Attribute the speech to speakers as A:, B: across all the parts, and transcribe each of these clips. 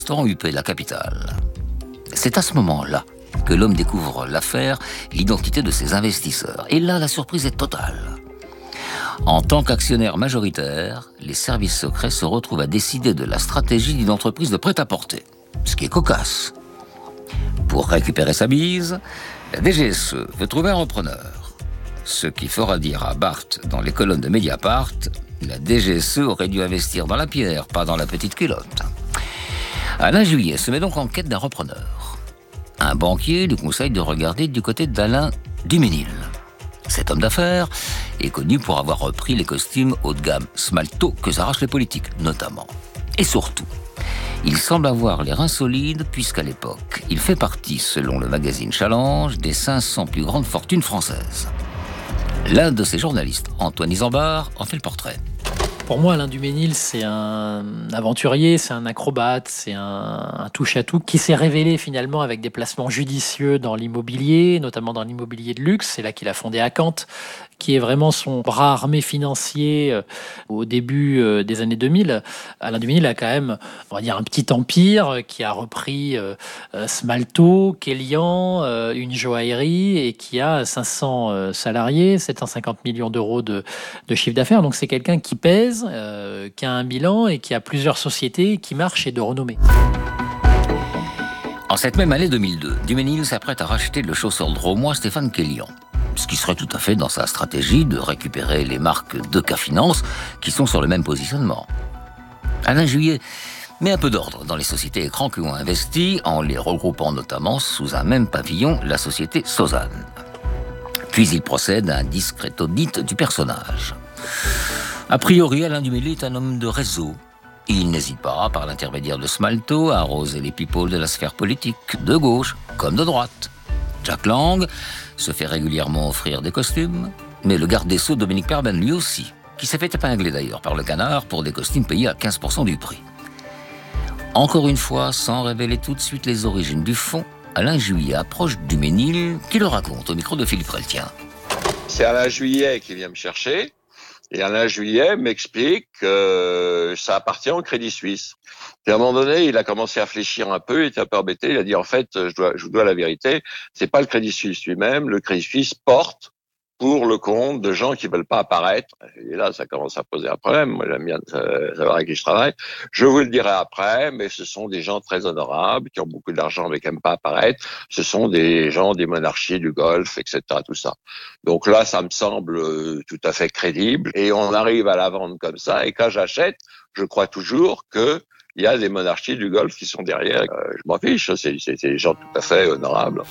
A: restaurant huppé, la capitale. C'est à ce moment-là que l'homme découvre l'affaire, l'identité de ses investisseurs. Et là, la surprise est totale. En tant qu'actionnaire majoritaire, les services secrets se retrouvent à décider de la stratégie d'une entreprise de prêt-à-porter, ce qui est cocasse. Pour récupérer sa bise, la DGSE veut trouver un repreneur. Ce qui fera dire à Barthes dans les colonnes de Mediapart, la DGSE aurait dû investir dans la pierre, pas dans la petite culotte. Alain Juillet se met donc en quête d'un repreneur. Un banquier lui conseille de regarder du côté d'Alain Duménil. Cet homme d'affaires est connu pour avoir repris les costumes haut de gamme Smalto que s'arrachent les politiques, notamment. Et surtout, il semble avoir les reins solides puisqu'à l'époque, il fait partie, selon le magazine Challenge, des 500 plus grandes fortunes françaises. L'un de ses journalistes, Antoine Isambard, en fait le portrait.
B: Pour moi, Alain Duménil, c'est un aventurier, c'est un acrobate, c'est un touche-à-tout qui s'est révélé finalement avec des placements judicieux dans l'immobilier, notamment dans l'immobilier de luxe. C'est là qu'il a fondé Acant, qui est vraiment son bras armé financier au début des années 2000. Alain Duménil a quand même, on va dire, un petit empire qui a repris Smalto, Kélian, une joaillerie et qui a 500 salariés, 750 millions d'euros de chiffre d'affaires. Donc c'est quelqu'un qui pèse, qui a un bilan et qui a plusieurs sociétés qui marchent et de renommée.
A: En cette même année 2002, Duménil s'apprête à racheter le chausseur drômois Stéphane Kélian. Ce qui serait tout à fait dans sa stratégie de récupérer les marques d'EK Finance qui sont sur le même positionnement. Alain Juillet met un peu d'ordre dans les sociétés écrans qui ont investi en les regroupant notamment sous un même pavillon, la société Sozane. Puis il procède à un discret audit du personnage. A priori, Alain Duménil est un homme de réseau. Il n'hésite pas, par l'intermédiaire de Smalto, à arroser les people de la sphère politique, de gauche comme de droite. Jack Lang se fait régulièrement offrir des costumes, mais le garde des Sceaux Dominique Perben lui aussi, qui s'est fait épingler d'ailleurs par le Canard pour des costumes payés à 15% du prix. Encore une fois, sans révéler tout de suite les origines du fond, Alain Juillet approche Duménil qui le raconte au micro de Philippe Reltien.
C: C'est Alain Juillet qui vient me chercher. Et Alain Juillet m'explique que ça appartient au Crédit Suisse. Puis à un moment donné, il a commencé à fléchir un peu, il était un peu embêté, il a dit en fait, je vous dois la vérité, c'est pas le Crédit Suisse lui-même, le Crédit Suisse porte pour le compte de gens qui veulent pas apparaître. Et là, ça commence à poser un problème. Moi, j'aime bien savoir avec qui je travaille. Je vous le dirai après, mais ce sont des gens très honorables, qui ont beaucoup d'argent mais qui n'aiment pas apparaître. Ce sont des gens des monarchies du Golfe, etc., tout ça. Donc là, ça me semble tout à fait crédible. Et on arrive à la vendre comme ça. Et quand j'achète, je crois toujours que il y a des monarchies du Golfe qui sont derrière. Je m'en fiche, c'est des gens tout à fait honorables.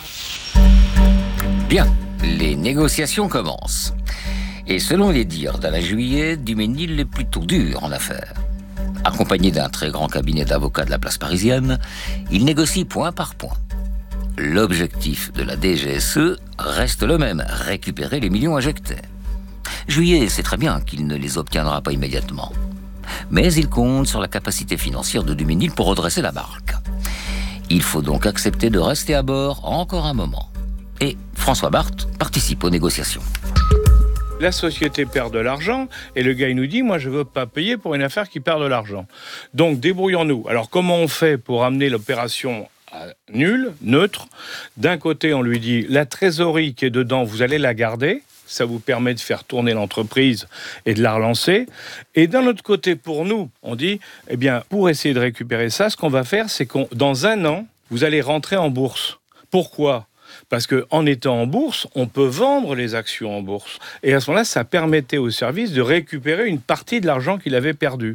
A: Bien. Les négociations commencent. Et selon les dires d'Alain Juillet, Duménil est plutôt dur en affaires. Accompagné d'un très grand cabinet d'avocats de la place parisienne, il négocie point par point. L'objectif de la DGSE reste le même, récupérer les millions injectés. Juillet sait très bien qu'il ne les obtiendra pas immédiatement. Mais il compte sur la capacité financière de Duménil pour redresser la barque. Il faut donc accepter de rester à bord encore un moment. Et François Barthes participe aux négociations.
D: La société perd de l'argent et le gars il nous dit « Moi, je ne veux pas payer pour une affaire qui perd de l'argent. » Donc, débrouillons-nous. Alors, comment on fait pour amener l'opération à nul, neutre ? D'un côté, on lui dit « La trésorerie qui est dedans, vous allez la garder. Ça vous permet de faire tourner l'entreprise et de la relancer. » Et d'un autre côté, pour nous, on dit « Eh bien, pour essayer de récupérer ça, ce qu'on va faire, c'est que dans un an, vous allez rentrer en bourse. » Pourquoi ? Parce qu'en étant en bourse, on peut vendre les actions en bourse. Et à ce moment-là, ça permettait au service de récupérer une partie de l'argent qu'il avait perdu.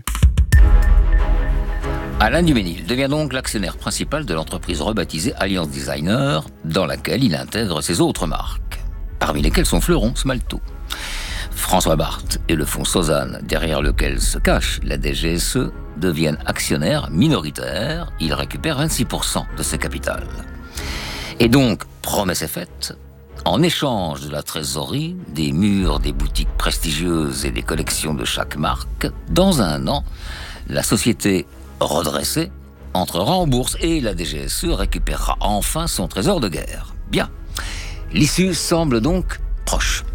A: Alain Duménil devient donc l'actionnaire principal de l'entreprise rebaptisée Alliance Designer, dans laquelle il intègre ses autres marques, parmi lesquelles son fleuron Smalto. François Barthes et le fonds Sozane, derrière lequel se cache la DGSE, deviennent actionnaires minoritaires. Ils récupèrent 26% de ses capitales. Et donc, promesse est faite, en échange de la trésorerie, des murs, des boutiques prestigieuses et des collections de chaque marque, dans un an, la société redressée entrera en bourse et la DGSE récupérera enfin son trésor de guerre. Bien, l'issue semble donc proche.